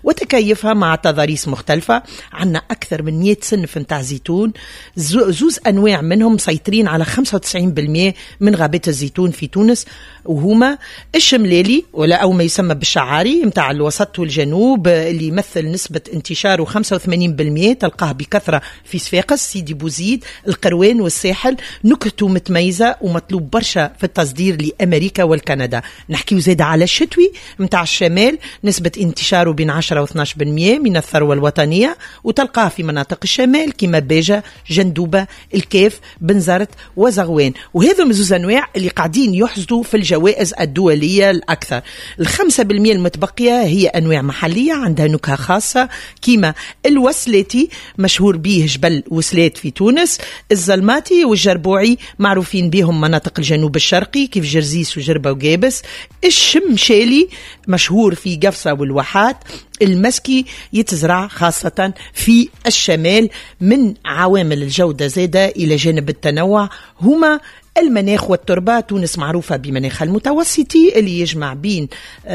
وتكيفها مع تضاريس مختلفة. عنا أكثر من 100 صنف نتاع زيتون، زوز أنواع منهم مسيطرين على 95% من غابات الزيتون في تونس، وهما الشملالي أو ما يسمى بالشعاري متاع الوسط والجنوب اللي يمثل نسبة انتشاره 85%، تلقاه بكثرة في صفاقس، سيدي بوزيد، القروان والساحل. نكهته متميزة ومطلوب برشا في التصدير لأمريكا والكندا. نحكيو زيادة على الشتوي متاع الشمال، نسبة انتشاره بين 10 و 12% من الثروة الوطنية، وتلقاه في مناطق الشمال كما باجة، جندوبة، الكاف، بنزرت وزغوان. وهذا من زوز أنواع اللي قاعدين يحصدوا في الجوائز الدولية الأكثر. 5% المتبقية هي أنواع محلية عندها نكهة خاصة كما الوسلاتي مشهور به جبل وسلات في تونس، الزلماتي والجربوعي معروفين بهم مناطق الجنوب الشرقي كيف جرزيس وجربة وجابس، الشمشالي مشهور في قفصة والواحات، المسكي يتزرع خاصة في الشمال. من عوامل الجودة زادة إلى جانب التنوع هما المناخ والتربة. تونس معروفة بمناخها المتوسطي اللي يجمع بين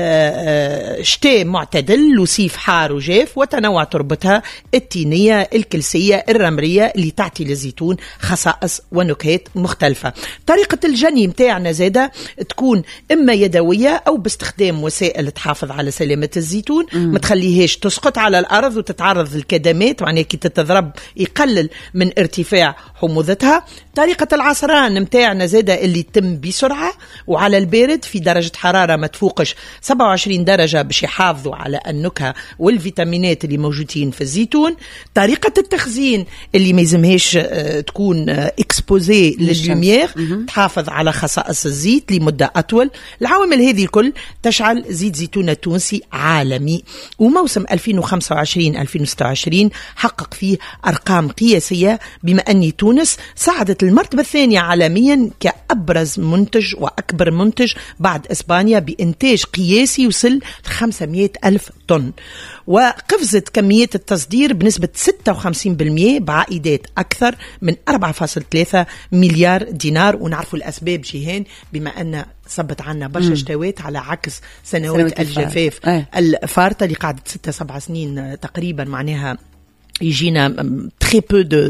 شتاء معتدل وصيف حار وجاف، وتنوع تربتها التينية الكلسية الرملية اللي تعطي للزيتون خصائص ونكهات مختلفة. طريقة الجني متاعنا زادة تكون إما يدوية أو باستخدام وسائل تحافظ على سلامة الزيتون، ما تخليهاش تسقط على الأرض وتتعرض للكدمات، معناها كي تتضرب يقلل من ارتفاع حموضتها. طريقة العصران متاعنا زادة اللي تم بسرعة وعلى البارد في درجة حرارة ما تفوقش 27 درجة باش يحافظوا على النكهة والفيتامينات اللي موجودين في الزيتون. طريقة التخزين اللي ما يزمهاش تكون اكسبوزي لللوميير، تحافظ على خصائص الزيت لمدة أطول. العوامل هذه الكل تجعل زيت زيتون التونسي عالمي، وموسم 2025-2026 حقق فيه أرقام قياسية، بما أن تونس صعدت المرتبة الثانية عالميا كأبرز منتج وأكبر منتج بعد إسبانيا بإنتاج قياسي يوصل 500 ألف طن، وقفزت كمية التصدير بنسبة 56% بعائدات أكثر من 4.3 مليار دينار. ونعرفوا الأسباب جيهان، بما أن صبت عنا برشا شتوات على عكس سنوات الجفاف الفارطة اللي قعدت 6-7 سنين تقريبا، معناها يجينا très peu de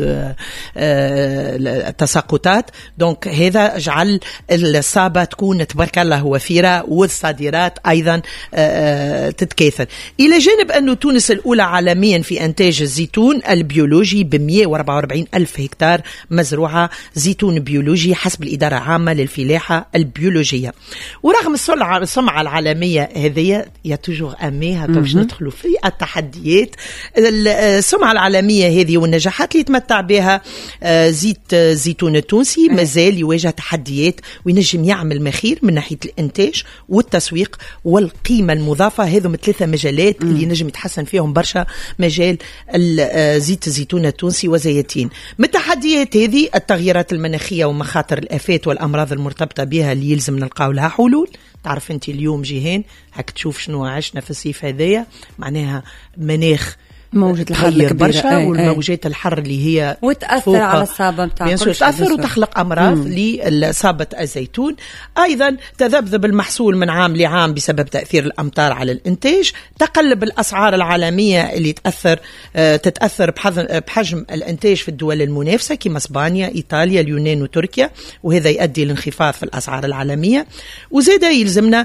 تساقطات. دونك هذا جعل الصابة تكون تبارك الله وفيرة، والصادرات أيضا تتكاثر. إلى جانب أن تونس الأولى عالميا في إنتاج الزيتون البيولوجي ب 144 ألف هكتار مزروعة زيتون بيولوجي حسب الإدارة العامة للفلاحة البيولوجية. ورغم السمعة العالمية هذه يا توجور أميها باش ندخلوا في التحديات. السمعة العالمية هذه والنجاحات اللي يتمتع بها زيت زيتون التونسي مازال يواجه تحديات، وينجم يعمل مخير من ناحية الإنتاج والتسويق والقيمة المضافة. هذو 3 مجالات اللي ينجم يتحسن فيهم برشا مجال زيت الزيتون التونسي وزيتين. من التحديات هذه التغييرات المناخية ومخاطر الآفات والأمراض المرتبطة بها اللي يلزم نلقاو لها حلول. تعرف انت اليوم جيهان هك تشوف شنو عشنا في الصيف هذايا، معناها مناخ موجة الحر برشا، والموجات الحر اللي هي وتأثر على الصابة متاعها، تأثر وتخلق أمراض لصابة الزيتون. أيضا تذبذب المحصول من عام لعام بسبب تأثير الأمطار على الإنتاج. تقلب الأسعار العالمية اللي تتأثر بحجم الإنتاج في الدول المنافسة كما إسبانيا، إيطاليا، اليونان وتركيا، وهذا يؤدي لانخفاض في الأسعار العالمية. وزيدا يلزمنا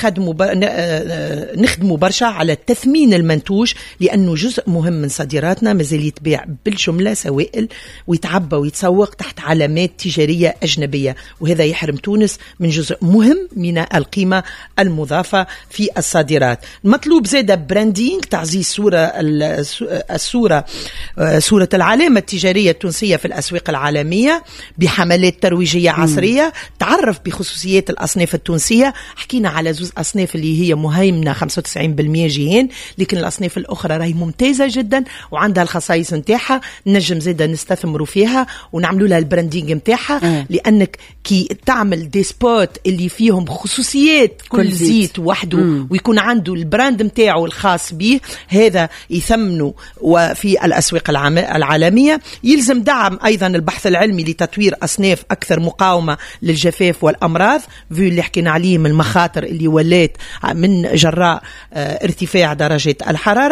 نخدموا برشا على التثمين المنتوج، لأنه جزء مهم من صادراتنا مازال يتباع بالجملة سوائل ويتعبى ويتسوق تحت علامات تجارية أجنبية، وهذا يحرم تونس من جزء مهم من القيمة المضافة في الصادرات. المطلوب زادة براندينج، تعزيز صورة العلامة التجارية التونسية في الأسواق العالمية بحملات ترويجية عصرية تعرف بخصوصيات الأصناف التونسية. حكينا على زوز أصناف اللي هي مهيمنة 95% جيهان، لكن الأصناف الأخرى راهي ممتازة جدا وعندها الخصائص نتاعها، نجم زيدا نستثمروا فيها ونعملوا لها البراندينج نتاعها. لأنك كي تعمل دي سبوت اللي فيهم خصوصيات كل زيت وحده ويكون عنده البراند نتاعه الخاص به، هذا يثمنوا وفي الأسواق العالمية. يلزم دعم أيضا البحث العلمي لتطوير أصناف أكثر مقاومة للجفاف والأمراض، في اللي حكينا عليه من المخاطر اللي ولات من جراء ارتفاع درجة الحرارة.